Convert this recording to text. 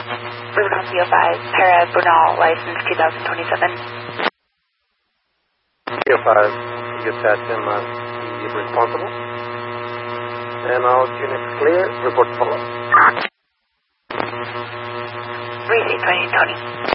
Riverton CO5, Para Bernal, license 2027. CO5, dispatch him as the responsible. And all units clear, report follow. Receive 2020.